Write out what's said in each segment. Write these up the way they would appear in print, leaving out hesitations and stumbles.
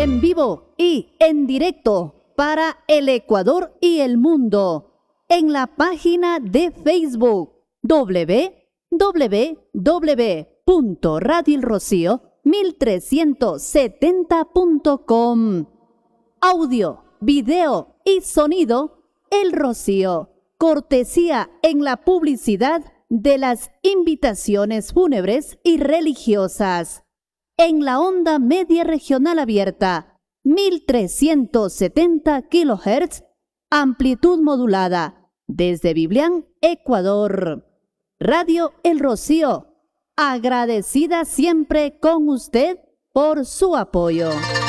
en vivo y en directo para el Ecuador y el mundo en la página de Facebook www.radioelrocío1370.com. Audio, video y sonido El Rocío. Cortesía en la publicidad de las invitaciones fúnebres y religiosas. En la onda media regional abierta, 1370 kHz, amplitud modulada, desde Biblián, Ecuador. Radio El Rocío, agradecida siempre con usted por su apoyo.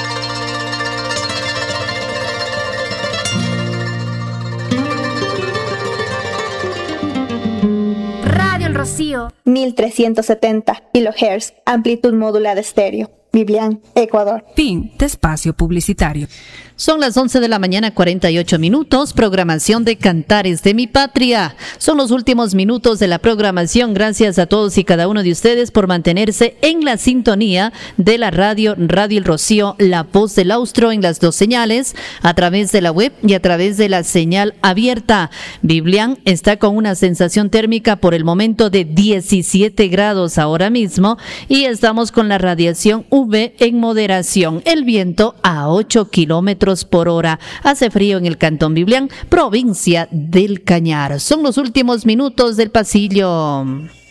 El Rocío, 1370 kHz, amplitud modulada estéreo, Biblián, Ecuador. Fin de espacio publicitario. Son las 11 de la mañana, 48 minutos, programación de Cantares de mi Patria. Son los últimos minutos de la programación. Gracias a todos y cada uno de ustedes por mantenerse en la sintonía de la Radio El Rocío, la voz del austro en las dos señales, a través de la web y a través de la señal abierta. Biblián está con una sensación térmica por el momento de 17 grados ahora mismo y estamos con la radiación UV en moderación. El viento a 8 kilómetros por hora. Hace frío en el Cantón Biblián, provincia del Cañar. Son los últimos minutos del pasillo.